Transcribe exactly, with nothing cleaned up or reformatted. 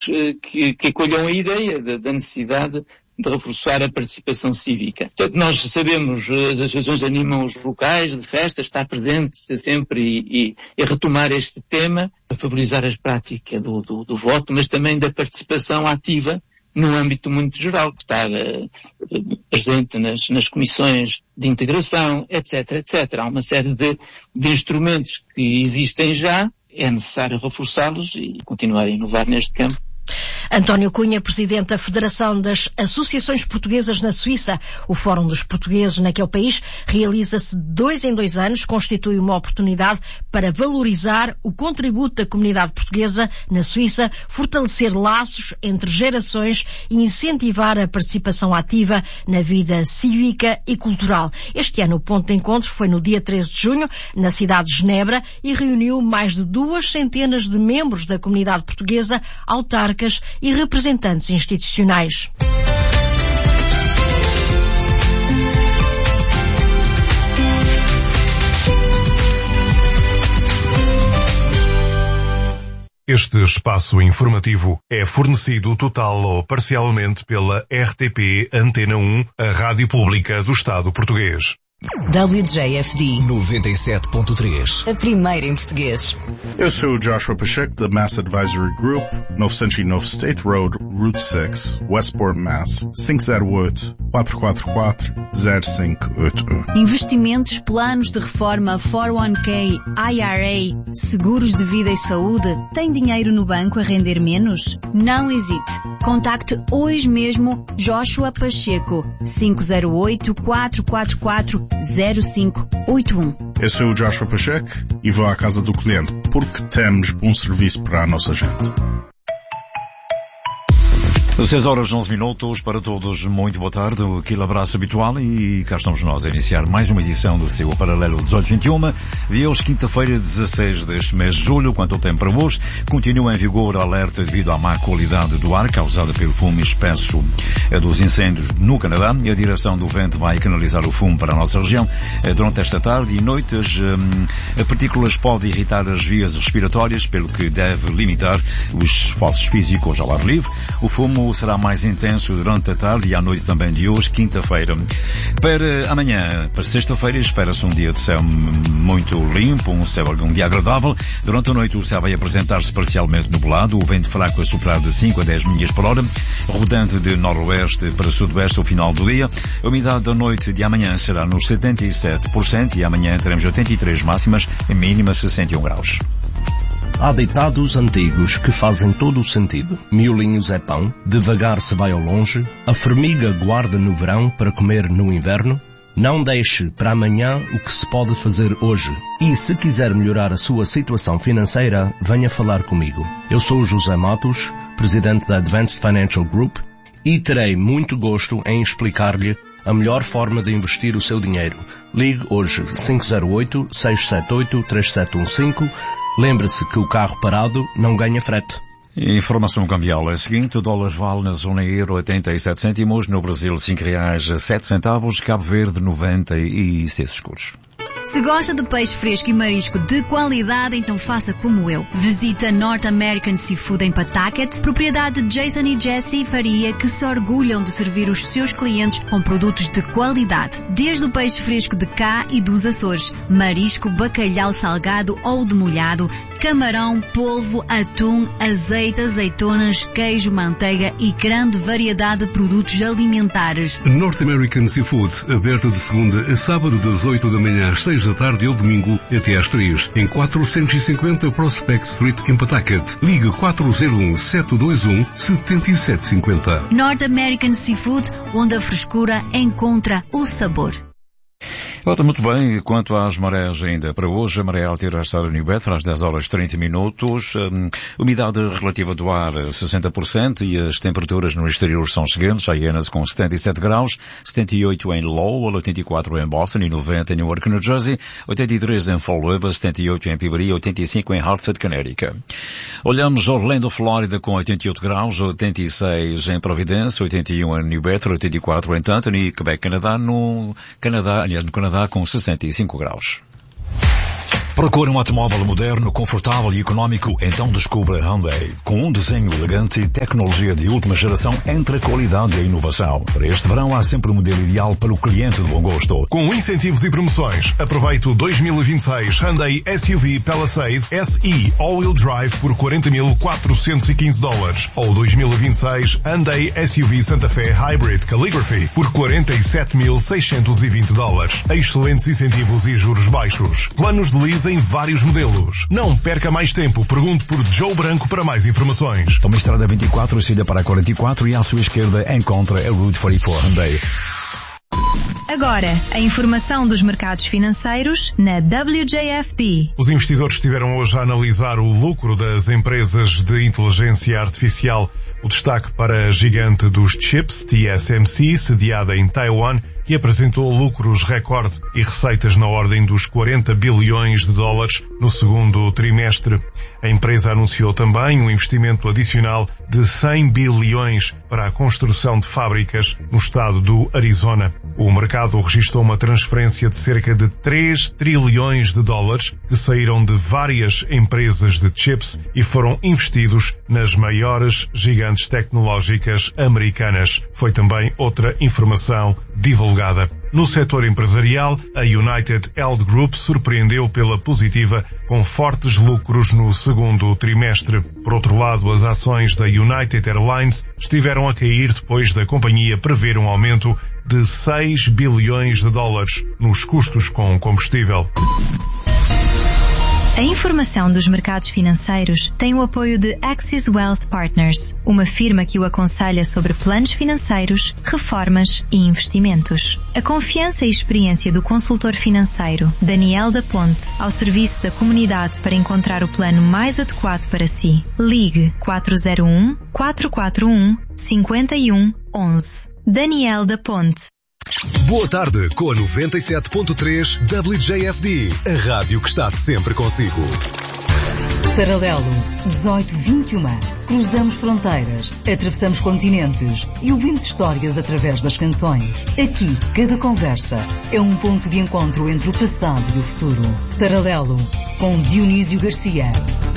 que, que acolham a ideia da, da necessidade de reforçar a participação cívica. Portanto, nós sabemos, as associações animam os locais de festa, estar presente sempre e, e, e retomar este tema, para favorizar as práticas do, do, do voto, mas também da participação ativa no âmbito muito geral, que está uh, presente nas, nas comissões de integração, etc, etcétera. Há uma série de, de instrumentos que existem já, é necessário reforçá-los e continuar a inovar neste campo. António Cunha, presidente da Federação das Associações Portuguesas na Suíça. O Fórum dos Portugueses naquele país realiza-se de dois em dois anos, constitui uma oportunidade para valorizar o contributo da comunidade portuguesa na Suíça, fortalecer laços entre gerações e incentivar a participação ativa na vida cívica e cultural. Este ano o ponto de encontro foi no dia treze de junho, na cidade de Genebra, e reuniu mais de duas centenas de membros da comunidade portuguesa, autarcas e representantes institucionais. Este espaço informativo é fornecido total ou parcialmente pela R T P Antena um, a Rádio Pública do Estado Português. W J F D noventa e sete ponto três, a primeira em português. Eu sou o Joshua Pacheco, da Mass Advisory Group, novecentos e nove State Road, Route seis, Westport, Mass. cinco zero oito, quatro quatro quatro, zero cinco oito um. Investimentos, planos de reforma, quatro um K, I R A, seguros de vida e saúde. Tem dinheiro no banco a render menos? Não hesite. Contacte hoje mesmo Joshua Pacheco, cinco zero oito, quatro quatro quatro, zero cinco oito um. Eu sou o Joshua Pacheco e vou à casa do cliente porque temos bom serviço para a nossa gente. seis horas onze minutos para todos, muito boa tarde, aquele abraço habitual e cá estamos nós a iniciar mais uma edição do seu Paralelo dezoito vinte e um, de hoje, quinta-feira, dezasseis deste mês de julho. Quanto ao tempo para hoje, continua em vigor a alerta devido à má qualidade do ar causada pelo fumo espesso dos incêndios no Canadá. A direção do vento vai canalizar o fumo para a nossa região durante esta tarde e noite. As hum, partículas podem irritar as vias respiratórias, pelo que deve limitar os esforços físicos ao ar livre. O fumo será mais intenso durante a tarde e à noite também de hoje, quinta-feira. Para amanhã, para sexta-feira, espera-se um dia de céu muito limpo, um céu um dia agradável. Durante a noite o céu vai apresentar-se parcialmente nublado, o vento fraco a soprar de cinco a dez milhas por hora, rodante de noroeste para sudoeste ao final do dia. A umidade da noite de amanhã será nos setenta e sete por cento e amanhã teremos oitenta e três máximas, em mínima sessenta e um graus. Há ditados antigos que fazem todo o sentido. Miolinhos é pão, devagar se vai ao longe, a formiga guarda no verão para comer no inverno. Não deixe para amanhã o que se pode fazer hoje. E se quiser melhorar a sua situação financeira, venha falar comigo. Eu sou o José Matos, presidente da Advanced Financial Group, e terei muito gosto em explicar-lhe a melhor forma de investir o seu dinheiro. Ligue hoje cinco zero oito, seis sete oito, três sete um cinco. Lembre-se que o carro parado não ganha frete. Informação cambial é a seguinte: o dólar vale na zona euro oitenta e sete cêntimos, no Brasil cinco reais a sete centavos, Cabo Verde noventa e seis escuros. Se gosta de peixe fresco e marisco de qualidade, então faça como eu. Visita North American Seafood em Pawtucket, propriedade de Jason e Jessie Faria, que se orgulham de servir os seus clientes com produtos de qualidade. Desde o peixe fresco de cá e dos Açores, marisco, bacalhau salgado ou demolhado, camarão, polvo, atum, azeite, azeitonas, queijo, manteiga e grande variedade de produtos alimentares. North American Seafood, aberta de segunda a sábado das oito da manhã às seis da tarde e ao domingo até às três, em quatrocentos e cinquenta Prospect Street em Pawtucket. Liga quatro zero um, sete dois um, sete sete cinco zero. North American Seafood, onde a frescura encontra o sabor. Ora, muito bem, quanto às marés ainda para hoje, a maré alta irá estar em New Bedford às dez horas e trinta minutos, um, umidade relativa do ar sessenta por cento e as temperaturas no exterior são as seguintes: Hyannis com setenta e sete graus, setenta e oito em Lowell, oitenta e quatro em Boston e noventa em Newark, New Jersey, oitenta e três em Fall River, setenta e oito em Peabody e oitenta e cinco em Hartford, Connecticut. Olhamos Orlando, Flórida com oitenta e oito graus, oitenta e seis em Providência, oitenta e um em New Bedford, oitenta e quatro em Tantony, Quebec, Canadá, no Canadá, aliás, no Canadá com sessenta e cinco graus. Procura um automóvel moderno, confortável e económico? Então descubra Hyundai. Com um desenho elegante e tecnologia de última geração entre a qualidade e a inovação. Para este verão há sempre o modelo ideal para o cliente de bom gosto. Com incentivos e promoções, aproveite o dois mil e vinte e seis Hyundai S U V Palisade S E All-Wheel Drive por quarenta mil quatrocentos e quinze dólares. Ou dois mil e vinte e seis Hyundai S U V Santa Fe Hybrid Calligraphy por quarenta e sete mil seiscentos e vinte dólares. Excelentes incentivos e juros baixos. Planos de leasing em vários modelos. Não perca mais tempo. Pergunte por Joe Branco para mais informações. Toma a estrada vinte e quatro, saída para a quarenta e quatro e à sua esquerda encontra a Route quarenta e quatro Hyundai. Agora, a informação dos mercados financeiros na W J F D. Os investidores estiveram hoje a analisar o lucro das empresas de inteligência artificial. O destaque para a gigante dos chips, T S M C, sediada em Taiwan, que apresentou lucros recorde e receitas na ordem dos quarenta bilhões de dólares no segundo trimestre. A empresa anunciou também um investimento adicional de cem bilhões para a construção de fábricas no estado do Arizona. O mercado registrou uma transferência de cerca de três trilhões de dólares que saíram de várias empresas de chips e foram investidos nas maiores gigantes tecnológicas americanas. Foi também outra informação divulgada. No setor empresarial, a United Health Group surpreendeu pela positiva, com fortes lucros no segundo trimestre. Por outro lado, as ações da United Airlines estiveram a cair depois da companhia prever um aumento de seis bilhões de dólares nos custos com combustível. A informação dos mercados financeiros tem o apoio de Axis Wealth Partners, uma firma que o aconselha sobre planos financeiros, reformas e investimentos. A confiança e experiência do consultor financeiro Daniel da Ponte ao serviço da comunidade para encontrar o plano mais adequado para si. Ligue quatro zero um, quatro quatro um, cinco um um um. Daniel da Ponte. Boa tarde com a noventa e sete ponto três W J F D, a rádio que está sempre consigo. Paralelo dezoito vinte e um. Cruzamos fronteiras, atravessamos continentes e ouvimos histórias através das canções. Aqui, cada conversa é um ponto de encontro entre o passado e o futuro. Paralelo com Dionísio Garcia.